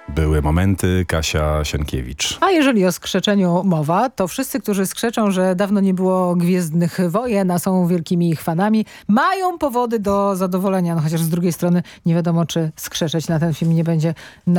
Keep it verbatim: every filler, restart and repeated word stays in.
Były momenty, Kasia Sienkiewicz. A jeżeli o skrzeczeniu mowa, to wszyscy, którzy skrzeczą, że dawno nie było Gwiezdnych Wojen, a są wielkimi ich fanami, mają powody do zadowolenia. No chociaż z drugiej strony nie wiadomo, czy skrzeczeć na ten film nie będzie